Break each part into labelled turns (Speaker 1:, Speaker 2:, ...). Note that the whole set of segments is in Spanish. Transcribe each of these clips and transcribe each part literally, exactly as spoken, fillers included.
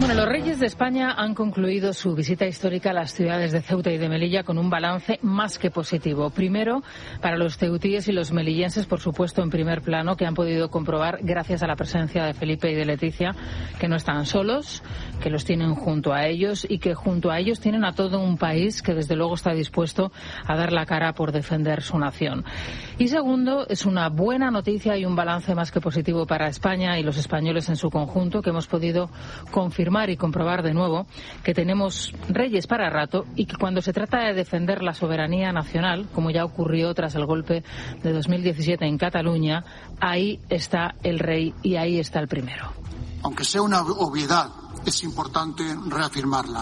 Speaker 1: Bueno, los reyes de España han concluido su visita histórica a las ciudades de Ceuta y de Melilla con un balance más que positivo. Primero, para los ceutíes y los melillenses, por supuesto, en primer plano, que han podido comprobar, gracias a la presencia de Felipe y de Leticia, que no están solos, que los tienen junto a ellos y que junto a ellos tienen a todo un país que desde luego está dispuesto a dar la cara por defender su nación. Y segundo, es una buena noticia y un balance más que positivo para España y los españoles en su conjunto, que hemos podido confirmar y comprobar de nuevo que tenemos reyes para rato y que cuando se trata de defender la soberanía nacional, como ya ocurrió tras el golpe de dos mil diecisiete en Cataluña, ahí está el rey y ahí está el primero.
Speaker 2: Aunque sea una obviedad, es importante reafirmarla.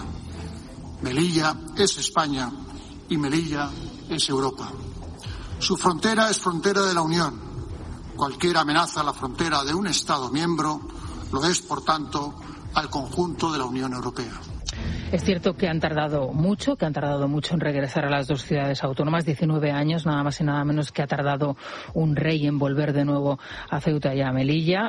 Speaker 2: Melilla es España y Melilla es Europa. Su frontera es frontera de la Unión. Cualquier amenaza a la frontera de un Estado miembro lo es, por tanto, al conjunto de la Unión Europea.
Speaker 1: Es cierto que han tardado mucho, que han tardado mucho en regresar a las dos ciudades autónomas, diecinueve años, nada más y nada menos que ha tardado un rey en volver de nuevo a Ceuta y a Melilla.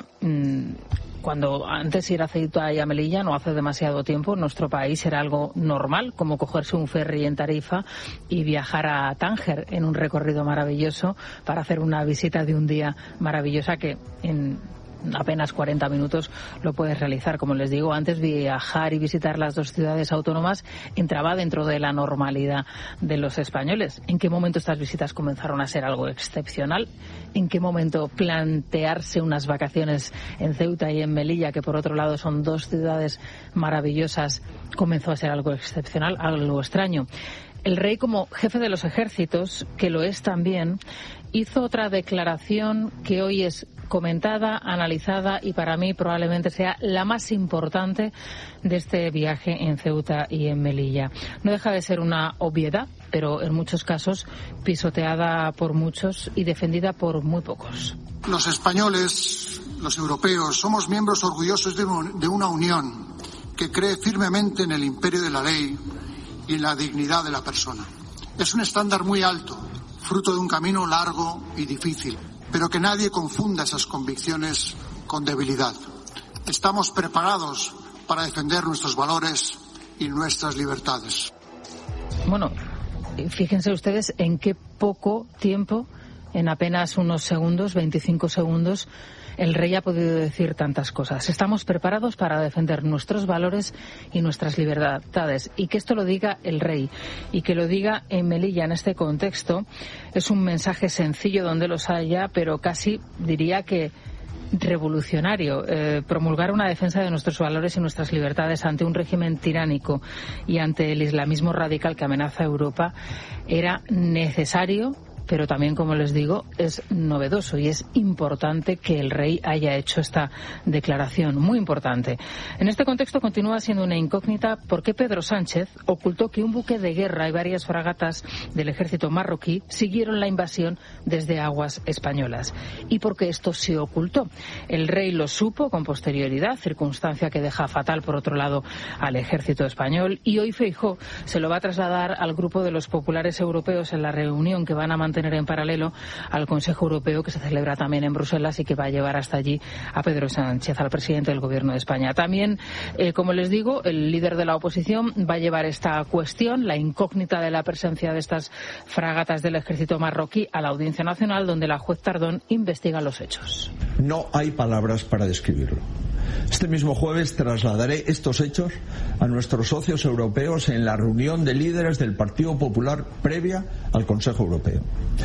Speaker 1: Cuando antes ir a Ceuta y a Melilla, no hace demasiado tiempo, en nuestro país era algo normal, como cogerse un ferry en Tarifa y viajar a Tánger en un recorrido maravilloso para hacer una visita de un día maravillosa que en apenas cuarenta minutos lo puedes realizar. Como les digo, antes viajar y visitar las dos ciudades autónomas entraba dentro de la normalidad de los españoles. ¿En qué momento estas visitas comenzaron a ser algo excepcional? ¿En qué momento plantearse unas vacaciones en Ceuta y en Melilla, que por otro lado son dos ciudades maravillosas, comenzó a ser algo excepcional, algo extraño? El rey, como jefe de los ejércitos, que lo es también, hizo otra declaración que hoy es comentada, analizada y para mí probablemente sea la más importante de este viaje en Ceuta y en Melilla. No deja de ser una obviedad, pero en muchos casos pisoteada por muchos y defendida por muy pocos.
Speaker 2: Los españoles, los europeos, somos miembros orgullosos de una unión que cree firmemente en el imperio de la ley y en la dignidad de la persona. Es un estándar muy alto, fruto de un camino largo y difícil, pero que nadie confunda esas convicciones con debilidad. Estamos preparados para defender nuestros valores y nuestras libertades.
Speaker 1: Bueno, fíjense ustedes en qué poco tiempo, en apenas unos segundos, veinticinco segundos, el rey ha podido decir tantas cosas. Estamos preparados para defender nuestros valores y nuestras libertades. Y que esto lo diga el rey y que lo diga en Melilla en este contexto es un mensaje sencillo donde los haya, pero casi diría que revolucionario. Eh, promulgar una defensa de nuestros valores y nuestras libertades ante un régimen tiránico y ante el islamismo radical que amenaza a Europa era necesario, pero también, como les digo, es novedoso y es importante que el rey haya hecho esta declaración, muy importante. En este contexto continúa siendo una incógnita por qué Pedro Sánchez ocultó que un buque de guerra y varias fragatas del ejército marroquí siguieron la invasión desde aguas españolas. ¿Y por qué esto se ocultó? El rey lo supo con posterioridad, circunstancia que deja fatal, por otro lado, al ejército español, y hoy Feijóo se lo va a trasladar al grupo de los populares europeos en la reunión que van a mantener tener en paralelo al Consejo Europeo, que se celebra también en Bruselas y que va a llevar hasta allí a Pedro Sánchez, al presidente del Gobierno de España. También, eh, como les digo, el líder de la oposición va a llevar esta cuestión, la incógnita de la presencia de estas fragatas del ejército marroquí, a la Audiencia Nacional, donde la juez Tardón investiga los hechos.
Speaker 3: No hay palabras para describirlo. Este mismo jueves trasladaré estos hechos a nuestros socios europeos en la reunión de líderes del Partido Popular previa al Consejo Europeo.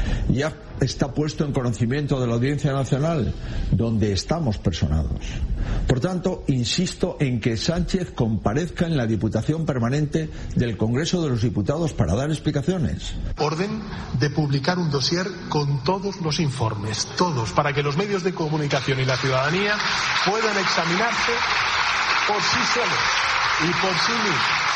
Speaker 3: Ya está puesto en conocimiento de la Audiencia Nacional, donde estamos personados. Por tanto, insisto en que Sánchez comparezca en la Diputación Permanente del Congreso de los Diputados para dar explicaciones.
Speaker 4: Orden de publicar un dossier con todos los informes, todos, para que los medios de comunicación y la ciudadanía puedan examinarse por sí solos y por sí mismos.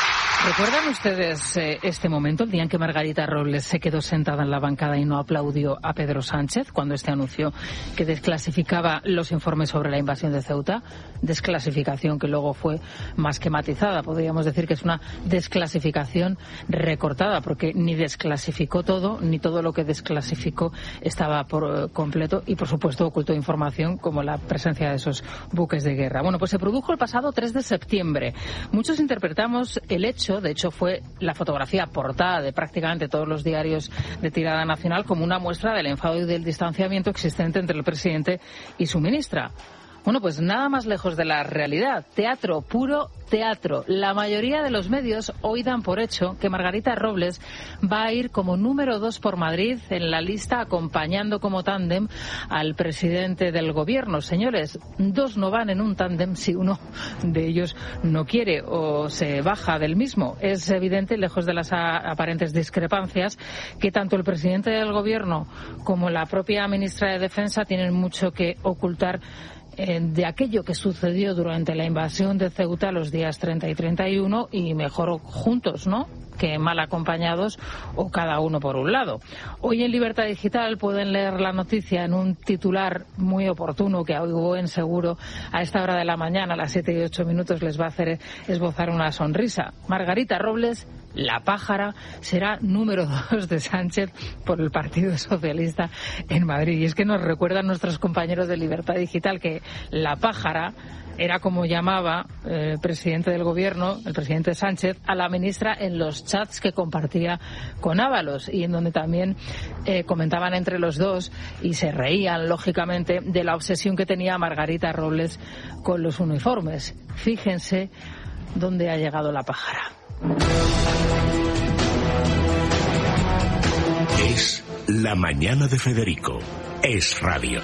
Speaker 1: ¿Recuerdan ustedes eh, este momento, el día en que Margarita Robles se quedó sentada en la bancada y no aplaudió a Pedro Sánchez cuando este anunció que desclasificaba los informes sobre la invasión de Ceuta? Desclasificación que luego fue más que matizada. Podríamos decir que es una desclasificación recortada, porque ni desclasificó todo, ni todo lo que desclasificó estaba por completo, y por supuesto ocultó información como la presencia de esos buques de guerra. Bueno, pues se produjo el pasado tres de septiembre. Muchos interpretamos el hecho, de hecho fue la fotografía portada de prácticamente todos los diarios de tirada nacional, como una muestra del enfado y del distanciamiento existente entre el presidente y su ministra. Bueno, pues nada más lejos de la realidad. Teatro, puro teatro. La mayoría de los medios hoy dan por hecho que Margarita Robles va a ir como número dos por Madrid en la lista, acompañando como tándem al presidente del gobierno. Señores, dos no van en un tándem si uno de ellos no quiere o se baja del mismo. Es evidente, lejos de las aparentes discrepancias, que tanto el presidente del gobierno como la propia ministra de Defensa tienen mucho que ocultar de aquello que sucedió durante la invasión de Ceuta los días treinta y treinta y uno, y mejor juntos, ¿no?, que mal acompañados o cada uno por un lado. Hoy en Libertad Digital pueden leer la noticia en un titular muy oportuno que a Hugo Seguro a esta hora de la mañana, a las siete y ocho minutos, les va a hacer esbozar una sonrisa. Margarita Robles, la pájara, será número dos de Sánchez por el Partido Socialista en Madrid. Y es que nos recuerdan nuestros compañeros de Libertad Digital que la pájara era como llamaba el eh, presidente del gobierno, el presidente Sánchez, a la ministra en los chats que compartía con Ábalos, y en donde también eh, comentaban entre los dos y se reían, lógicamente, de la obsesión que tenía Margarita Robles con los uniformes. Fíjense dónde ha llegado la pájara.
Speaker 5: Es la mañana de Federico. Es radio.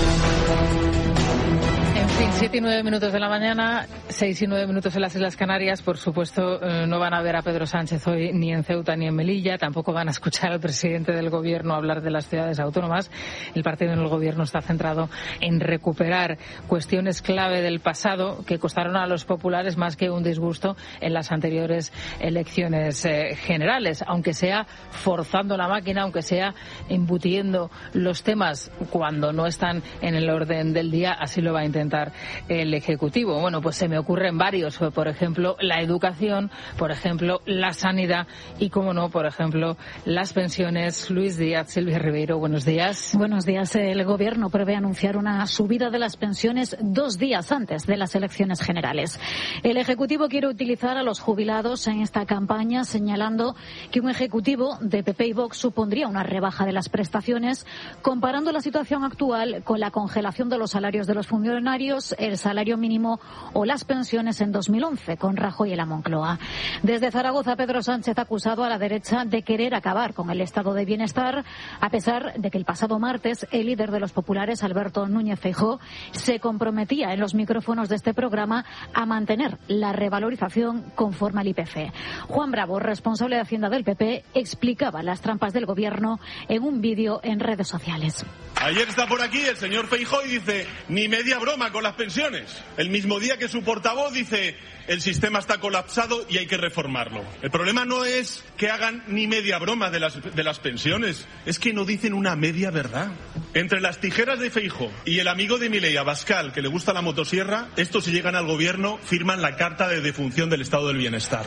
Speaker 1: En fin, siete y nueve minutos de la mañana, seis y nueve minutos en las Islas Canarias. Por supuesto, eh, no van a ver a Pedro Sánchez hoy ni en Ceuta ni en Melilla. Tampoco van a escuchar al presidente del gobierno hablar de las ciudades autónomas. El partido en el gobierno está centrado en recuperar cuestiones clave del pasado que costaron a los populares más que un disgusto en las anteriores elecciones eh, generales. Aunque sea forzando la máquina, aunque sea embutiendo los temas cuando no están en el orden del día, así lo va a intentar el Ejecutivo. Bueno, pues se me ocurren varios, por ejemplo, la educación, por ejemplo, la sanidad y, como no, por ejemplo, las pensiones. Luis Díaz, Silvia Ribeiro, buenos días.
Speaker 6: Buenos días. El Gobierno prevé anunciar una subida de las pensiones dos días antes de las elecciones generales. El Ejecutivo quiere utilizar a los jubilados en esta campaña, señalando que un Ejecutivo de P P y Vox supondría una rebaja de las prestaciones, comparando la situación actual con la congelación de los salarios de los funcionarios, el salario mínimo o las pensiones en dos mil once con Rajoy y la Moncloa. Desde Zaragoza, Pedro Sánchez ha acusado a la derecha de querer acabar con el estado de bienestar, a pesar de que el pasado martes el líder de los populares, Alberto Núñez Feijóo, se comprometía en los micrófonos de este programa a mantener la revalorización conforme al I P C. Juan Bravo, responsable de Hacienda del P P, explicaba las trampas del Gobierno en un vídeo en redes sociales.
Speaker 7: Ayer está por aquí el señor Feijóo y dice, ni media broma con las pensiones. El mismo día que su portavoz dice, el sistema está colapsado y hay que reformarlo. El problema no es que hagan ni media broma de las, de las pensiones, es que no dicen una media verdad. Entre las tijeras de Feijóo y el amigo de Milei, Abascal, que le gusta la motosierra, estos, si llegan al gobierno, firman la carta de defunción del estado del bienestar.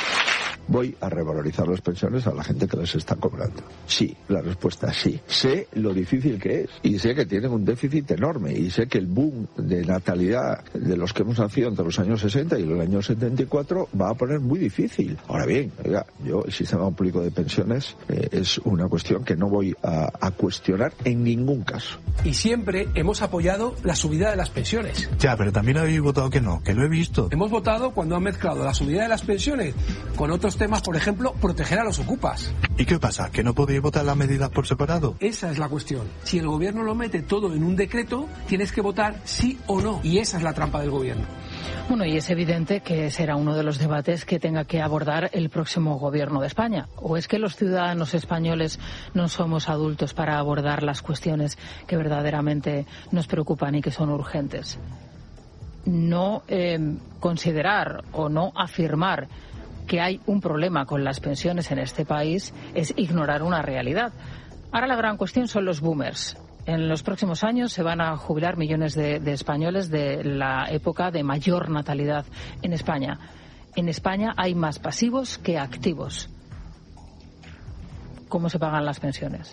Speaker 3: Voy a revalorizar las pensiones a la gente que les está cobrando. Sí, la respuesta es sí. Sé lo difícil que es y sé que tienen un déficit enorme y sé que el boom de natalidad de los que hemos nacido entre los años sesenta y los años setenta y cuatro va a poner muy difícil. Ahora bien, oiga, yo el sistema público de pensiones eh, es una cuestión que no voy a, a cuestionar en ningún caso.
Speaker 8: Y siempre hemos apoyado la subida de las pensiones.
Speaker 9: Ya, pero también habéis votado que no, que lo he visto.
Speaker 8: Hemos votado cuando han mezclado la subida de las pensiones con otros temas, por ejemplo, proteger a los ocupas.
Speaker 9: ¿Y qué pasa? ¿Que no podéis votar las medidas por separado?
Speaker 8: Esa es la cuestión. Si el gobierno lo mete todo en un decreto, tienes que votar sí o no. Y esa es la trampa del gobierno.
Speaker 1: Bueno, y es evidente que será uno de los debates que tenga que abordar el próximo gobierno de España. ¿O es que los ciudadanos españoles no somos adultos para abordar las cuestiones que verdaderamente nos preocupan y que son urgentes? No eh, considerar o no afirmar que hay un problema con las pensiones en este país es ignorar una realidad. Ahora la gran cuestión son los boomers. En los próximos años se van a jubilar millones de, de españoles de la época de mayor natalidad en España. En España hay más pasivos que activos. ¿Cómo se pagan las pensiones?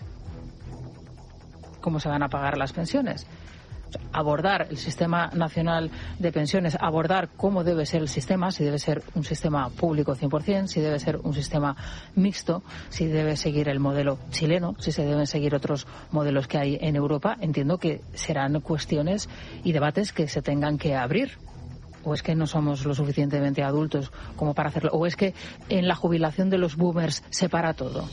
Speaker 1: ¿Cómo se van a pagar las pensiones? Abordar el sistema nacional de pensiones, abordar cómo debe ser el sistema, si debe ser un sistema público cien por ciento, si debe ser un sistema mixto, si debe seguir el modelo chileno, si se deben seguir otros modelos que hay en Europa. Entiendo que serán cuestiones y debates que se tengan que abrir. ¿O es que no somos lo suficientemente adultos como para hacerlo? ¿O es que en la jubilación de los boomers se para todo?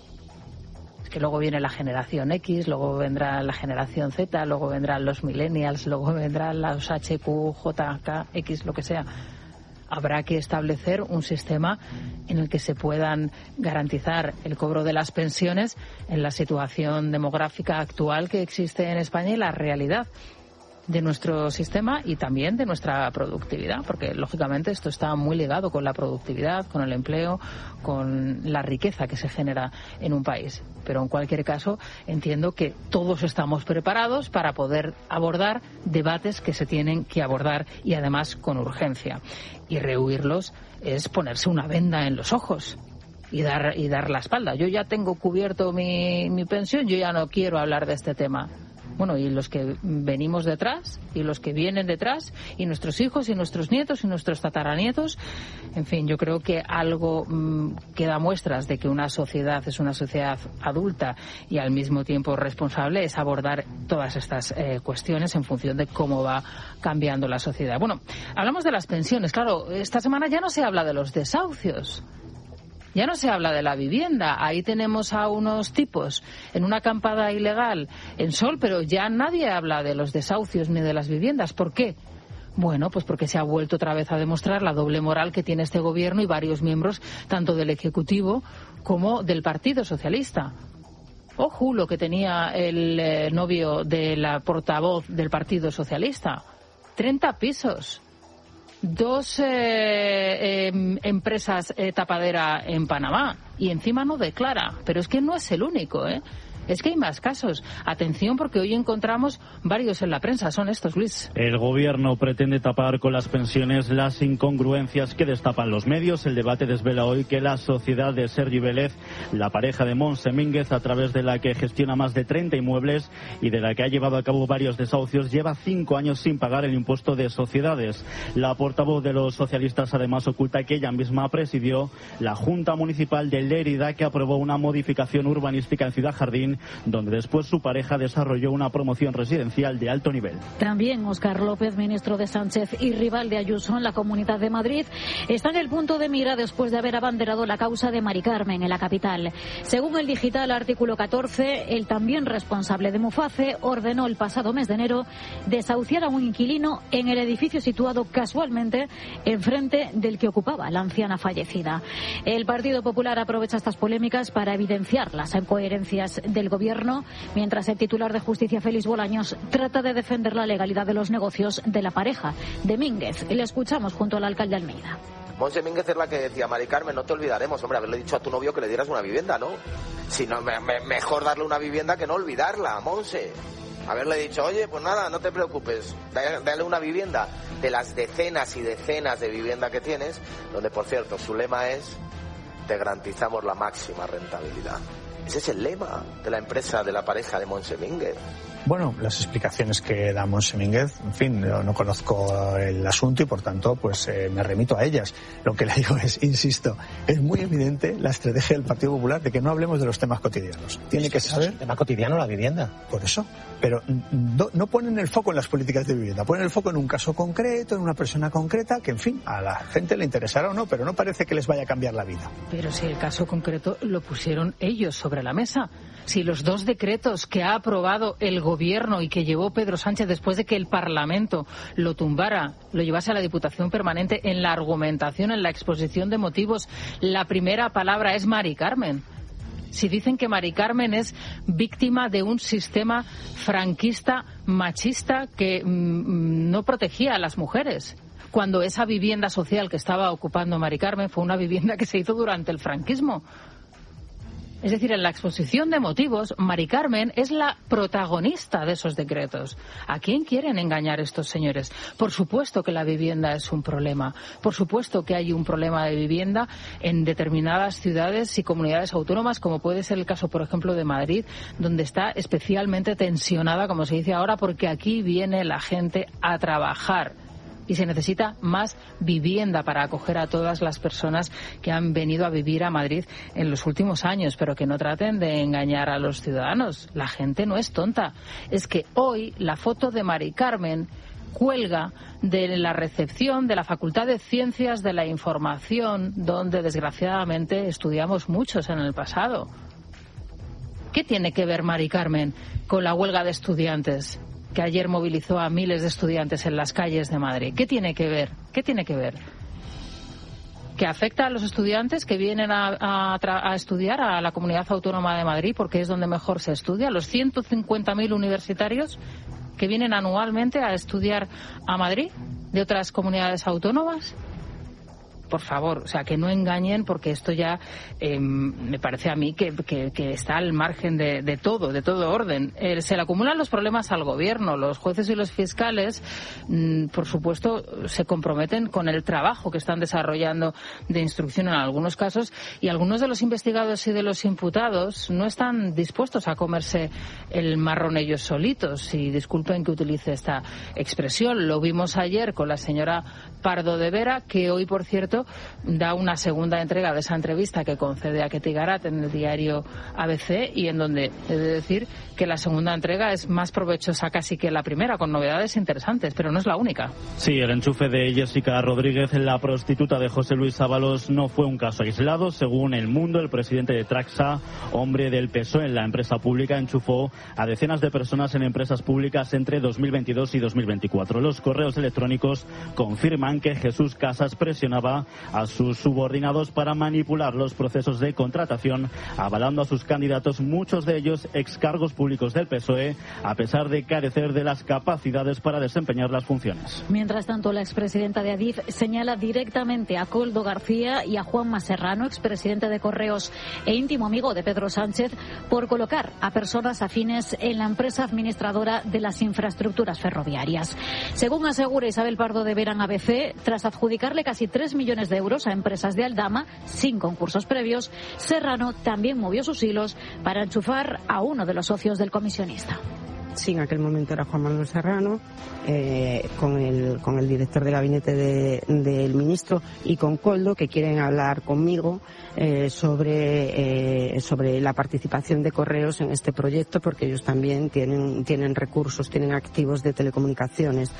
Speaker 1: Que luego viene la generación X, luego vendrá la generación Z, luego vendrán los millennials, luego vendrán los H Q, J K, X, lo que sea. Habrá que establecer un sistema en el que se puedan garantizar el cobro de las pensiones en la situación demográfica actual que existe en España y la realidad de nuestro sistema y también de nuestra productividad, porque lógicamente esto está muy ligado con la productividad, con el empleo, con la riqueza que se genera en un país. Pero en cualquier caso entiendo que todos estamos preparados para poder abordar debates que se tienen que abordar y además con urgencia. Y rehuirlos es ponerse una venda en los ojos y dar y dar la espalda. Yo ya tengo cubierto mi, mi pensión, yo ya no quiero hablar de este tema. Bueno, y los que venimos detrás, y los que vienen detrás, y nuestros hijos, y nuestros nietos, y nuestros tataranietos. En fin, yo creo que algo mmm, que da muestras de que una sociedad es una sociedad adulta y al mismo tiempo responsable es abordar todas estas eh, cuestiones en función de cómo va cambiando la sociedad. Bueno, hablamos de las pensiones. Claro, esta semana ya no se habla de los desahucios. Ya no se habla de la vivienda. Ahí tenemos a unos tipos en una acampada ilegal en Sol, pero ya nadie habla de los desahucios ni de las viviendas. ¿Por qué? Bueno, pues porque se ha vuelto otra vez a demostrar la doble moral que tiene este gobierno y varios miembros, tanto del Ejecutivo como del Partido Socialista. Ojo, lo que tenía el eh, novio de la portavoz del Partido Socialista. treinta pisos. Dos eh, eh, empresas eh, tapadera en Panamá y encima no declara. Pero es que no es el único, ¿eh? Es que hay más casos. Atención, porque hoy encontramos varios en la prensa. Son estos, Luis.
Speaker 10: El gobierno pretende tapar con las pensiones las incongruencias que destapan los medios. El debate desvela hoy que la sociedad de Sergi Vélez, la pareja de Montse Mínguez, a través de la que gestiona más de treinta inmuebles y de la que ha llevado a cabo varios desahucios, lleva cinco años sin pagar el impuesto de sociedades. La portavoz de los socialistas además oculta que ella misma presidió la Junta Municipal de Lérida, que aprobó una modificación urbanística en Ciudad Jardín, donde después su pareja desarrolló una promoción residencial de alto nivel.
Speaker 6: También Óscar López, ministro de Sánchez y rival de Ayuso en la Comunidad de Madrid, está en el punto de mira después de haber abanderado la causa de Mari Carmen en la capital. Según el digital Artículo catorce, el también responsable de Muface ordenó el pasado mes de enero desahuciar a un inquilino en el edificio situado casualmente enfrente del que ocupaba la anciana fallecida. El Partido Popular aprovecha estas polémicas para evidenciar las incoherencias del gobierno, mientras el titular de Justicia, Félix Bolaños, trata de defender la legalidad de los negocios de la pareja de Mínguez. Le escuchamos junto al alcalde Almeida.
Speaker 11: Montse Mínguez es la que decía: Mari Carmen, no te olvidaremos, hombre, haberle dicho a tu novio que le dieras una vivienda, ¿no? Si no, me, me, mejor darle una vivienda que no olvidarla, Montse. Haberle dicho: oye, pues nada, no te preocupes, dale, dale una vivienda de las decenas y decenas de vivienda que tienes, donde, por cierto, su lema es: te garantizamos la máxima rentabilidad. Ese es el lema de la empresa de la pareja de Montse Mínguez.
Speaker 12: Bueno, las explicaciones que da Montse Mínguez, en fin, no, no conozco el asunto y por tanto pues eh, me remito a ellas. Lo que le digo es, insisto, es muy evidente la estrategia del Partido Popular de que no hablemos de los temas cotidianos. Tiene que saber...
Speaker 13: ¿Es un tema cotidiano la vivienda?
Speaker 12: Por eso. Pero no, no ponen el foco en las políticas de vivienda, ponen el foco en un caso concreto, en una persona concreta, que en fin, a la gente le interesará o no, pero no parece que les vaya a cambiar la vida.
Speaker 1: Pero si el caso concreto lo pusieron ellos sobre la mesa. Si los dos decretos que ha aprobado el gobierno y que llevó Pedro Sánchez después de que el Parlamento lo tumbara, lo llevase a la Diputación Permanente, en la argumentación, en la exposición de motivos, la primera palabra es Mari Carmen. Si dicen que Mari Carmen es víctima de un sistema franquista machista que mmm, no protegía a las mujeres. cuando esa vivienda social que estaba ocupando Mari Carmen fue una vivienda que se hizo durante el franquismo. Es decir, en la exposición de motivos, Mari Carmen es la protagonista de esos decretos. ¿A quién quieren engañar estos señores? Por supuesto que la vivienda es un problema. Por supuesto que hay un problema de vivienda en determinadas ciudades y comunidades autónomas, como puede ser el caso, por ejemplo, de Madrid, donde está especialmente tensionada, como se dice ahora, porque aquí viene la gente a trabajar. Y se necesita más vivienda para acoger a todas las personas que han venido a vivir a Madrid en los últimos años, pero que no traten de engañar a los ciudadanos. La gente no es tonta. Es que hoy la foto de Mari Carmen cuelga de la recepción de la Facultad de Ciencias de la Información, donde desgraciadamente estudiamos muchos en el pasado. ¿Qué tiene que ver Mari Carmen con la huelga de estudiantes que ayer movilizó a miles de estudiantes en las calles de Madrid? ¿Qué tiene que ver? ¿Qué tiene que ver? ¿Que afecta a los estudiantes que vienen a, a, a estudiar a la Comunidad Autónoma de Madrid porque es donde mejor se estudia? ¿Los ciento cincuenta mil universitarios que vienen anualmente a estudiar a Madrid de otras comunidades autónomas? Por favor, o sea, que no engañen, porque esto ya eh, me parece a mí que, que, que está al margen de, de todo, de todo orden. Eh, se le acumulan los problemas al gobierno. Los jueces y los fiscales, mmm, por supuesto, se comprometen con el trabajo que están desarrollando de instrucción en algunos casos, y algunos de los investigados y de los imputados no están dispuestos a comerse el marrón ellos solitos. Y disculpen que utilice esta expresión. Lo vimos ayer con la señora Pardo de Vera, que hoy, por cierto, da una segunda entrega de esa entrevista que concede a Ketty Garat en el diario A B C, y en donde he de decir que la segunda entrega es más provechosa casi que la primera, con novedades interesantes, pero no es la única.
Speaker 10: Sí, el enchufe de Jessica Rodríguez, la prostituta de José Luis Ábalos, no fue un caso aislado. Según El Mundo, el presidente de Traxa, hombre del P S O E en la empresa pública, enchufó a decenas de personas en empresas públicas entre dos mil veintidós y dos mil veinticuatro. Los correos electrónicos confirman que Jesús Casas presionaba a sus subordinados para manipular los procesos de contratación, avalando a sus candidatos, muchos de ellos excargos públicos del P S O E, a pesar de carecer de las capacidades para desempeñar las funciones.
Speaker 6: Mientras tanto, la expresidenta de Adif señala directamente a Koldo García y a Juanma Serrano, expresidente de Correos e íntimo amigo de Pedro Sánchez, por colocar a personas afines en la empresa administradora de las infraestructuras ferroviarias. Según asegura Isabel Pardo de Vera en A B C, tras adjudicarle casi tres millones de euros a empresas de Aldama sin concursos previos, Serrano también movió sus hilos para enchufar a uno de los socios del comisionista.
Speaker 13: Sí, en aquel momento era Juan Manuel Serrano, eh, con el con el director de gabinete de, del ministro y con Koldo, que quieren hablar conmigo eh, sobre eh, sobre la participación de Correos en este proyecto, porque ellos también tienen tienen recursos, tienen activos de telecomunicaciones.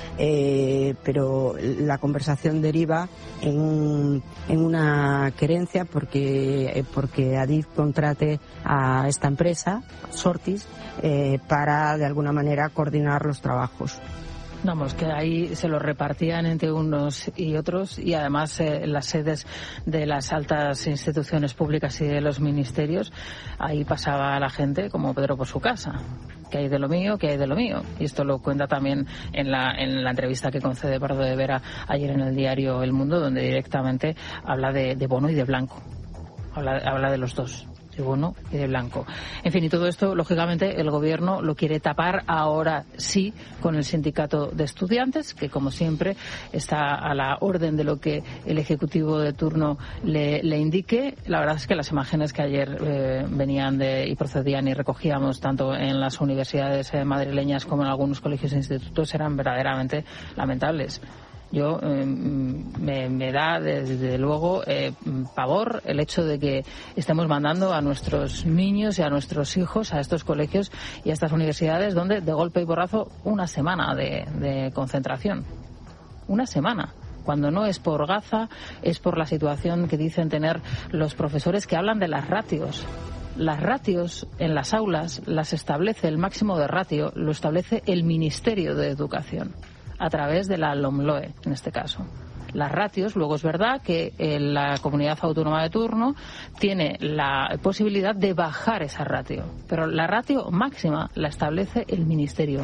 Speaker 13: Eh, pero la conversación deriva en, un, en una querencia porque, eh, porque Adif contrate a esta empresa, Sortis, eh, para de alguna manera coordinar los trabajos.
Speaker 1: Vamos, que ahí se lo repartían entre unos y otros, y además eh, en las sedes de las altas instituciones públicas y de los ministerios, ahí pasaba la gente como Pedro por su casa. Que hay de lo mío, que hay de lo mío. Y esto lo cuenta también en la, en la entrevista que concede Pardo de Vera ayer en el diario El Mundo, donde directamente habla de, de Bono y de Blanco. Habla, habla de los dos. De Bono y de Blanco. En fin, y todo esto, lógicamente, el gobierno lo quiere tapar ahora sí con el sindicato de estudiantes, que como siempre está a la orden de lo que el ejecutivo de turno le, le indique. La verdad es que las imágenes que ayer eh, venían de y procedían y recogíamos tanto en las universidades eh, madrileñas como en algunos colegios e institutos eran verdaderamente lamentables. Yo eh, me, me da desde luego eh, pavor el hecho de que estemos mandando a nuestros niños y a nuestros hijos a estos colegios y a estas universidades donde de golpe y porrazo una semana de, de concentración. Una semana. Cuando no es por Gaza, es por la situación que dicen tener los profesores, que hablan de las ratios. Las ratios en las aulas las establece, el máximo de ratio lo establece el Ministerio de Educación, a través de la LOMLOE, en este caso. Las ratios, luego es verdad que eh, la comunidad autónoma de turno tiene la posibilidad de bajar esa ratio, pero la ratio máxima la establece el Ministerio.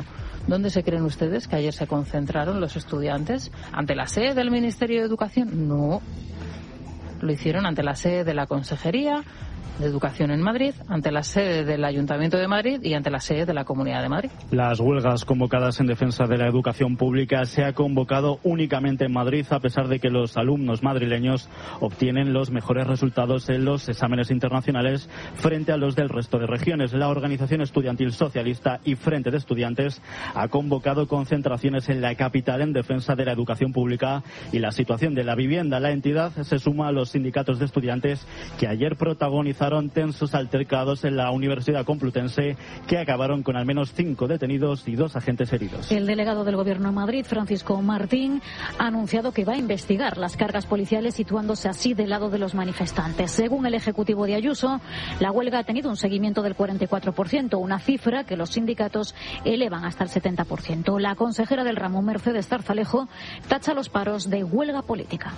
Speaker 1: ¿Dónde se creen ustedes que ayer se concentraron los estudiantes? ¿Ante la sede del Ministerio de Educación? No. Lo hicieron ante la sede de la Consejería de Educación en Madrid, ante la sede del Ayuntamiento de Madrid y ante la sede de la Comunidad de Madrid.
Speaker 10: Las huelgas convocadas en defensa de la educación pública se ha convocado únicamente en Madrid, a pesar de que los alumnos madrileños obtienen los mejores resultados en los exámenes internacionales frente a los del resto de regiones. La organización estudiantil socialista y Frente de Estudiantes ha convocado concentraciones en la capital en defensa de la educación pública y la situación de la vivienda. La entidad se suma a los sindicatos de estudiantes que ayer protagonizaron tensos altercados en la Universidad Complutense que acabaron con al menos cinco detenidos y dos agentes heridos.
Speaker 6: El delegado del Gobierno en Madrid, Francisco Martín, ha anunciado que va a investigar las cargas policiales, situándose así del lado de los manifestantes. Según el Ejecutivo de Ayuso, la huelga ha tenido un seguimiento del cuarenta y cuatro por ciento, una cifra que los sindicatos elevan hasta el setenta por ciento. La consejera del ramo, Mercedes Zarzalejo, tacha los paros de huelga política.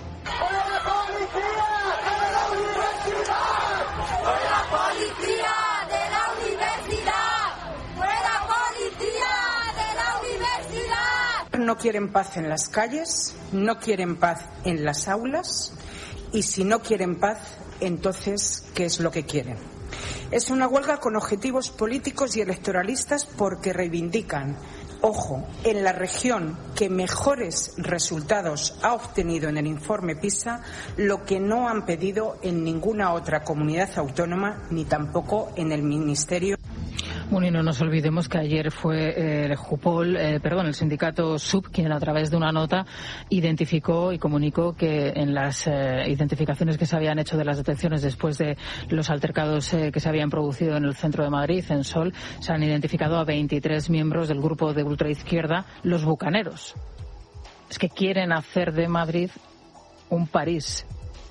Speaker 14: ¡Policía de la universidad! ¡Fuera policía de la universidad!
Speaker 15: No quieren paz en las calles, no quieren paz en las aulas, y si no quieren paz, entonces, ¿qué es lo que quieren? Es una huelga con objetivos políticos y electoralistas porque reivindican, ojo, en la región que mejores resultados ha obtenido en el informe PISA, lo que no han pedido en ninguna otra comunidad autónoma ni tampoco en el Ministerio.
Speaker 1: Bueno, y no nos olvidemos que ayer fue eh, el Jupol, eh, perdón, el sindicato S U B, quien a través de una nota identificó y comunicó que en las eh, identificaciones que se habían hecho de las detenciones después de los altercados eh, que se habían producido en el centro de Madrid, en Sol, se han identificado a veintitrés miembros del grupo de ultraizquierda, los Bucaneros. Es que quieren hacer de Madrid un París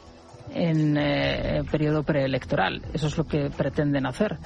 Speaker 1: en eh, periodo preelectoral. Eso es lo que pretenden hacer.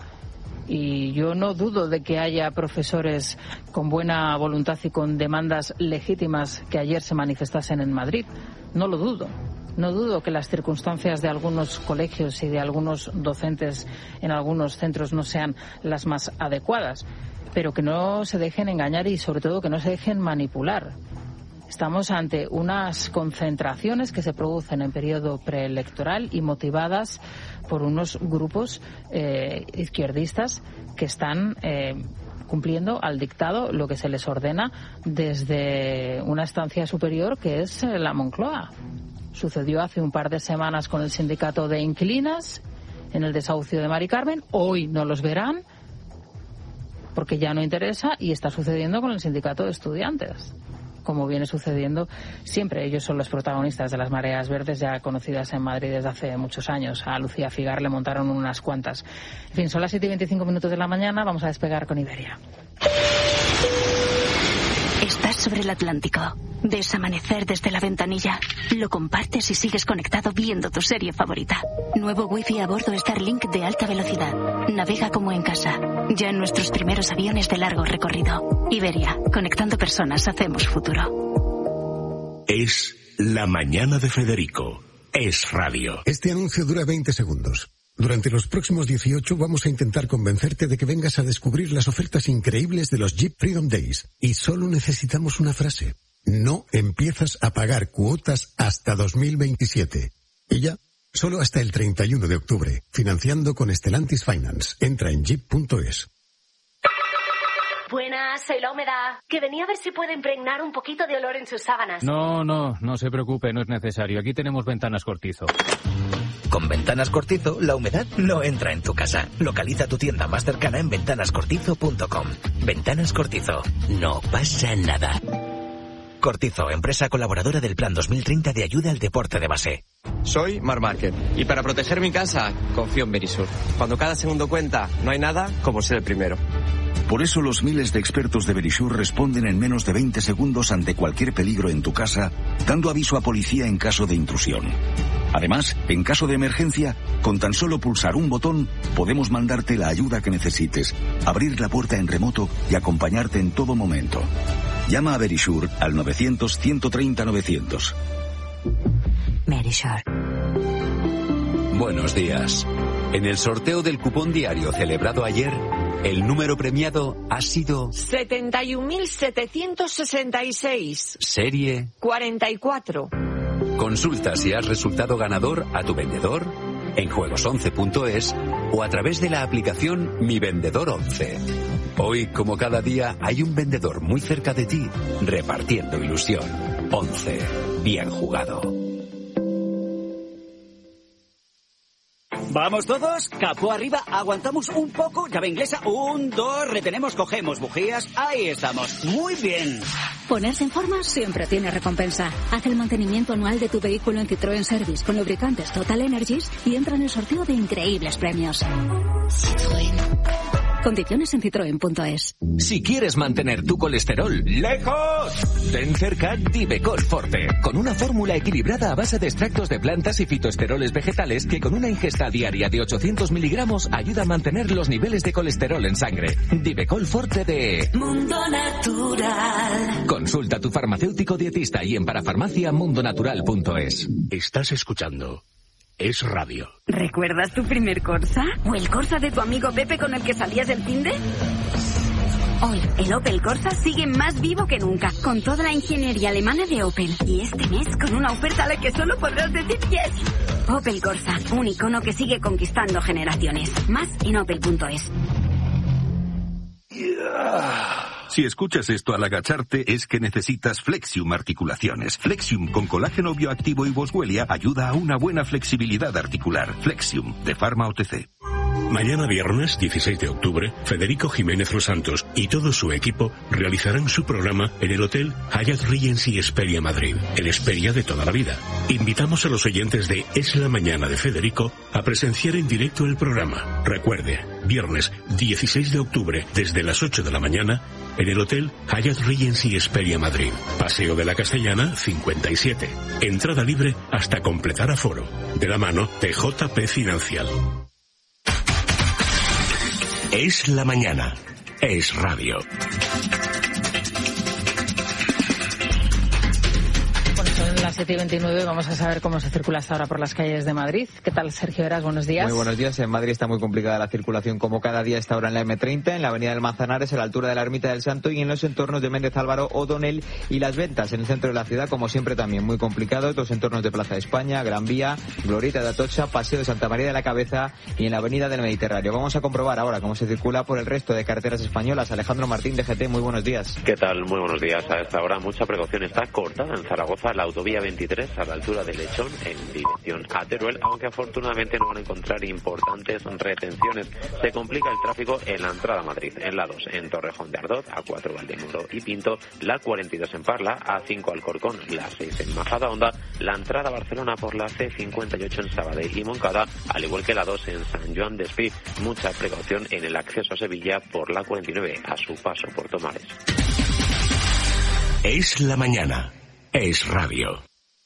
Speaker 1: Y yo no dudo de que haya profesores con buena voluntad y con demandas legítimas que ayer se manifestasen en Madrid. No lo dudo. No dudo que las circunstancias de algunos colegios y de algunos docentes en algunos centros no sean las más adecuadas, pero que no se dejen engañar y sobre todo que no se dejen manipular. Estamos ante unas concentraciones que se producen en periodo preelectoral y motivadas por unos grupos eh, izquierdistas que están eh, cumpliendo al dictado lo que se les ordena desde una instancia superior que es la Moncloa. Sucedió hace un par de semanas con el sindicato de inquilinas en el desahucio de Mari Carmen. Hoy no los verán porque ya no interesa, y está sucediendo con el sindicato de estudiantes, como viene sucediendo siempre. Ellos son los protagonistas de las mareas verdes ya conocidas en Madrid desde hace muchos años. A Lucía Figar le montaron unas cuantas. En fin, son las siete y veinticinco minutos de la mañana. Vamos a despegar con Iberia.
Speaker 16: Estás sobre el Atlántico. Ves amanecer desde la ventanilla. Lo compartes y sigues conectado viendo tu serie favorita. Nuevo wifi a bordo Starlink de alta velocidad. Navega como en casa. Ya en nuestros primeros aviones de largo recorrido. Iberia, conectando personas, hacemos futuro.
Speaker 5: Es La Mañana de Federico. Es radio.
Speaker 17: Este anuncio dura veinte segundos. Durante los próximos dieciocho vamos a intentar convencerte de que vengas a descubrir las ofertas increíbles de los Jeep Freedom Days. Y solo necesitamos una frase. No empiezas a pagar cuotas hasta dos mil veintisiete. Y ya, solo hasta el treinta y uno de octubre. Financiando con Stellantis Finance. Entra en jeep punto es.
Speaker 18: Buenas, soy la humedad. Que venía a ver si puede impregnar un poquito de olor en sus sábanas.
Speaker 19: No, no, no se preocupe, no es necesario. Aquí tenemos Ventanas Cortizo.
Speaker 20: Con Ventanas Cortizo, la humedad no entra en tu casa. Localiza tu tienda más cercana en ventanas cortizo punto com. Ventanas Cortizo. No pasa nada. Cortizo, empresa colaboradora del Plan dos mil treinta de ayuda al deporte de base.
Speaker 21: Soy Marc Márquez y para proteger mi casa confío en Verisur. Cuando cada segundo cuenta, no hay nada como ser el primero.
Speaker 22: Por eso los miles de expertos de Verisur responden en menos de veinte segundos ante cualquier peligro en tu casa, dando aviso a policía en caso de intrusión. Además, en caso de emergencia, con tan solo pulsar un botón, podemos mandarte la ayuda que necesites, abrir la puerta en remoto y acompañarte en todo momento. Llama a Verisur al novecientos, ciento treinta, novecientos.
Speaker 16: Verisur.
Speaker 23: Buenos días. En el sorteo del cupón diario celebrado ayer,
Speaker 2: El número premiado ha sido
Speaker 4: setenta y un mil setecientos sesenta y seis.
Speaker 2: Serie
Speaker 4: cuarenta y cuatro.
Speaker 2: Consulta si has resultado ganador a tu vendedor en juegos once punto es o a través de la aplicación Mi Vendedor once. Hoy, como cada día, hay un vendedor muy cerca de ti repartiendo ilusión. once. Bien jugado.
Speaker 23: ¿Vamos todos? Capó arriba, aguantamos un poco, llave inglesa, un, dos, retenemos, cogemos bujías, ahí estamos, muy bien.
Speaker 6: Ponerse en forma siempre tiene recompensa. Haz el mantenimiento anual de tu vehículo en Citroën Service con lubricantes Total Energies y entra en el sorteo de increíbles premios. Citroën. Condiciones en citroen punto es.
Speaker 20: Si quieres mantener tu colesterol lejos, ten cerca Divecol Forte, con una fórmula equilibrada a base de extractos de plantas y fitoesteroles vegetales que con una ingesta diaria de ochocientos miligramos ayuda a mantener los niveles de colesterol en sangre. Divecol Forte de
Speaker 14: Mundo Natural.
Speaker 20: Consulta a tu farmacéutico dietista y en parafarmacia mundonatural punto es.
Speaker 5: Estás escuchando Es Radio.
Speaker 24: ¿Recuerdas tu primer Corsa? ¿O el Corsa de tu amigo Pepe con el que salías del finde? Hoy, el Opel Corsa sigue más vivo que nunca, con toda la ingeniería alemana de Opel. Y este mes, con una oferta a la que solo podrás decir yes. Opel Corsa, un icono que sigue conquistando generaciones. Más en opel punto es.
Speaker 25: Si escuchas esto al agacharte es que necesitas Flexium Articulaciones. Flexium con colágeno bioactivo y boswellia ayuda a una buena flexibilidad articular. Flexium, de Pharma O T C.
Speaker 5: Mañana viernes dieciséis de octubre, Federico Jiménez Los Santos y todo su equipo realizarán su programa en el Hotel Hyatt Regency Hesperia Madrid, el Hesperia de toda la vida. Invitamos a los oyentes de Es la Mañana de Federico a presenciar en directo el programa. Recuerde, viernes dieciséis de octubre desde las ocho de la mañana en el Hotel Hyatt Regency Hesperia Madrid, Paseo de la Castellana cincuenta y siete. Entrada libre hasta completar aforo. De la mano de J P Financial. Es la mañana. Es radio.
Speaker 1: Son las siete y veintinueve, vamos a saber cómo se circula hasta ahora por las calles de Madrid. ¿Qué tal, Sergio Heras? Buenos días.
Speaker 26: Muy buenos días. En Madrid está muy complicada la circulación como cada día está ahora en la eme treinta, en la avenida del Manzanares, a la altura de la Ermita del Santo y en los entornos de Méndez Álvaro, O'Donnell y Las Ventas. En el centro de la ciudad, como siempre, también muy complicado. Los entornos de Plaza de España, Gran Vía, Glorieta de Atocha, Paseo de Santa María de la Cabeza y en la avenida del Mediterráneo. Vamos a comprobar ahora cómo se circula por el resto de carreteras españolas. Alejandro Martín, de G T, muy buenos días.
Speaker 27: ¿Qué tal? Muy buenos días. A esta hora mucha precaución. Está cortada en Zaragoza la autovía veintitrés a la altura de Lechón en dirección a Teruel, aunque afortunadamente no van a encontrar importantes retenciones. Se complica el tráfico en la entrada a Madrid, en la dos en Torrejón de Ardoz, A cuatro Valdemoro y Pinto, la cuarenta y dos en Parla, A cinco Alcorcón, la seis en Majadahonda, la entrada a Barcelona por la ce cincuenta y ocho en Sabadell y Moncada, al igual que la dos en San Joan de Espí. Mucha precaución en el acceso a Sevilla por la cuarenta y nueve a su paso por Tomares.
Speaker 5: Es la mañana. Es radio.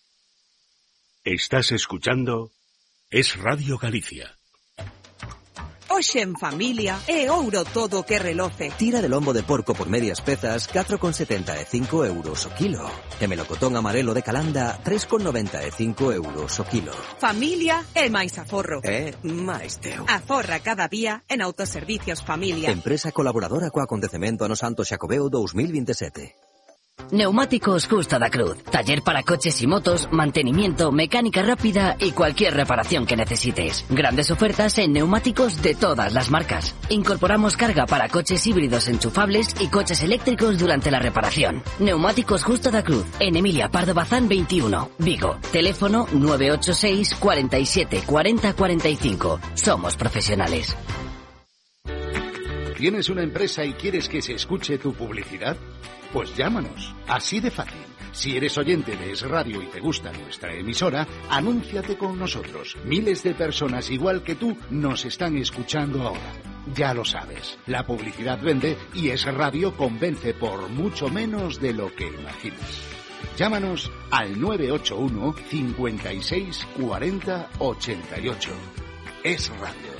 Speaker 5: Estás escuchando Es Radio Galicia.
Speaker 28: Hoxe en familia é ouro todo que reloce.
Speaker 29: Tira de lombo de porco por medias pezas, catro con setenta e cinco euros o kilo. E melocotón amarelo de Calanda, tres con noventa e cinco euros o kilo.
Speaker 28: Familia é máis aforro.
Speaker 29: É máis teu.
Speaker 28: Aforra cada día en Autoservicios Familia.
Speaker 29: Empresa colaboradora co acontecemento ano Santo Xacobeo dos mil veintisiete.
Speaker 30: Neumáticos Justo da Cruz. Taller para coches y motos, mantenimiento, mecánica rápida y cualquier reparación que necesites. Grandes ofertas en neumáticos de todas las marcas. Incorporamos carga para coches híbridos enchufables y coches eléctricos durante la reparación. Neumáticos Justo da Cruz. En Emilia Pardo Bazán veintiuno, Vigo. Teléfono nueve ocho seis, cuarenta y siete, cuarenta, cuarenta y cinco. Somos profesionales.
Speaker 31: ¿Tienes una empresa y quieres que se escuche tu publicidad? Pues llámanos, así de fácil. Si eres oyente de Es Radio y te gusta nuestra emisora, anúnciate con nosotros. Miles de personas igual que tú nos están escuchando ahora. Ya lo sabes, la publicidad vende y Es Radio convence por mucho menos de lo que imaginas. Llámanos al nueve ocho uno, cincuenta y seis, cuarenta, ochenta y ocho. Es Radio.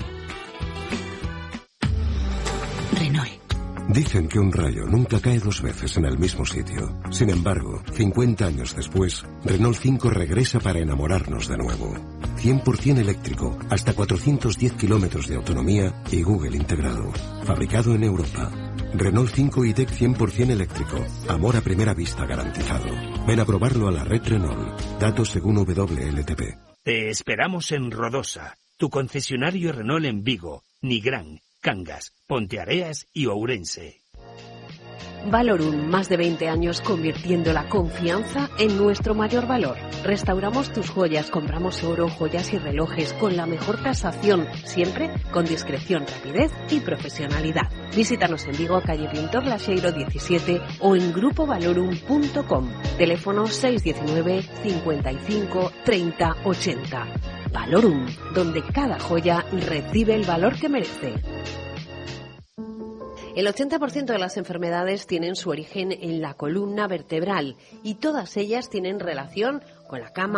Speaker 17: Renault. Dicen que un rayo nunca cae dos veces en el mismo sitio. Sin embargo, cincuenta años después, Renault cinco regresa para enamorarnos de nuevo.
Speaker 3: cien por ciento eléctrico, hasta cuatrocientos diez kilómetros de autonomía y Google integrado. Fabricado en Europa. Renault cinco e-Tech cien por ciento eléctrico. Amor a primera vista garantizado. Ven a probarlo a la red Renault. Datos según W L T P.
Speaker 7: Te esperamos en Rodosa, tu concesionario Renault en Vigo, Nigrán, Cangas, Ponteareas y Ourense.
Speaker 8: Valorum, más de veinte años convirtiendo la confianza en nuestro mayor valor. Restauramos tus joyas, compramos oro, joyas y relojes con la mejor tasación, siempre con discreción, rapidez y profesionalidad. Visítanos en Vigo, calle Pintor Laxeiro diecisiete o en grupo valorum punto com. Teléfono seis uno nueve, cincuenta y cinco, treinta, ochenta. Valorum, donde cada joya recibe el valor que merece. El ochenta por ciento de las enfermedades tienen su origen en la columna vertebral y todas ellas tienen relación con la cama,